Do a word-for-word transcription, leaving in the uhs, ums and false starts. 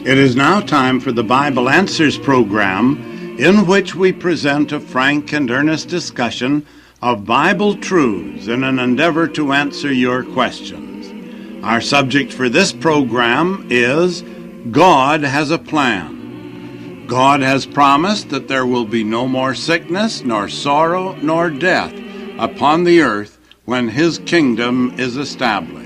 It is now time for the Bible Answers program, in which we present a frank and earnest discussion of Bible truths in an endeavor to answer your questions. Our subject for this program is God has a plan. God has promised that there will be no more sickness, nor sorrow, nor death upon the earth when His kingdom is established.